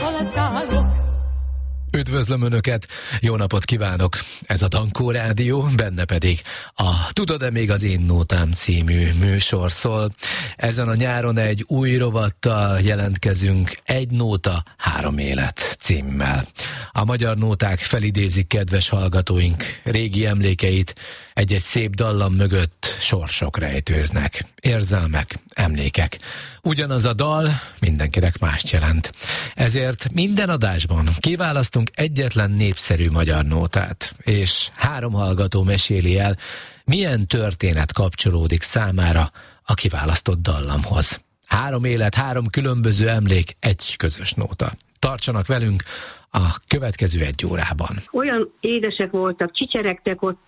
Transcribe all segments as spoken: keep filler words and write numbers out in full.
paleckálok. Üdvözlöm Önöket, jó napot kívánok! Ez a Dankó Rádió, benne pedig a Tudod-e még az én nótám című műsor szól. Ezen a nyáron egy új rovattal jelentkezünk, Egy nóta, három élet címmel. A magyar nóták felidézik kedves hallgatóink régi emlékeit, egy-egy szép dallam mögött sorsok rejtőznek, érzelmek, emlékek. Ugyanaz a dal mindenkinek mást jelent. Ezért minden adásban kiválasztunk egyetlen népszerű magyar nótát, és három hallgató meséli el, milyen történet kapcsolódik számára a kiválasztott dallamhoz. Három élet, három különböző emlék, egy közös nóta. Tartsanak velünk a következő egy órában. Olyan édesek voltak, csicseregtek ott,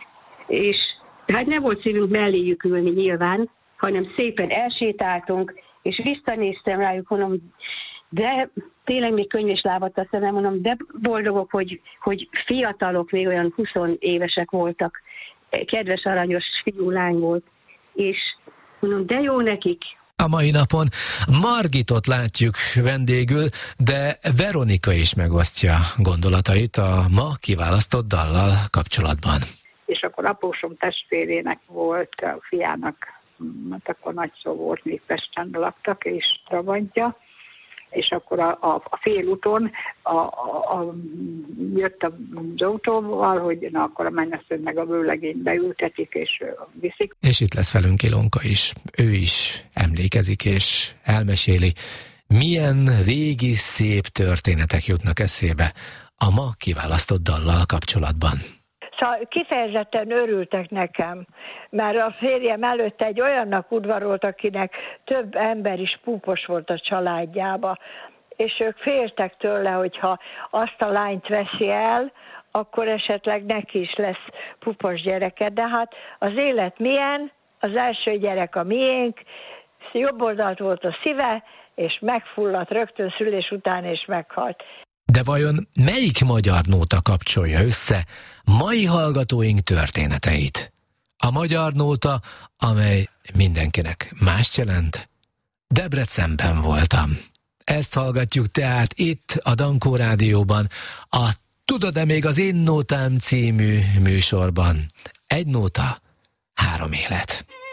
és hát nem volt szívünk melléjük ülni nyilván, hanem szépen elsétáltunk, és visszanéztem rájuk, mondom, de tényleg még könnyes lábadt a szemem, mondom, de boldogok, hogy, hogy fiatalok, még olyan húsz évesek voltak, kedves, aranyos fiú, lány volt, és mondom, de jó nekik. A mai napon Margitot látjuk vendégül, de Veronika is megosztja gondolatait a ma kiválasztott dallal kapcsolatban. És akkor apósom testvérének volt, a fiának, hát akkor nagyszó volt, még Pesten laktak, és Trabantja, és akkor a, a, a félúton a, a, a, jött az autóval, hogy na akkor a meneszőn meg a vőlegényt beültetik, és viszik. És itt lesz velünk Ilonka is. Ő is emlékezik és elmeséli, milyen régi, szép történetek jutnak eszébe a ma kiválasztott dallal kapcsolatban. Szóval kifejezetten örültek nekem, mert a férjem előtt egy olyannak udvarolt, akinek több ember is púpos volt a családjába, és ők féltek tőle, hogyha azt a lányt veszi el, akkor esetleg neki is lesz pupos gyereke, de hát az élet milyen, az első gyerek a miénk, jobb oldalt volt a szíve, és megfulladt rögtön szülés után, és meghalt. De vajon melyik magyar nóta kapcsolja össze mai hallgatóink történeteit? A magyar nóta, amely mindenkinek mást jelent? Debrecenben voltam. Ezt hallgatjuk tehát itt a Dankó Rádióban, a Tudod-e még az én nótám című műsorban. Egy nóta, három élet.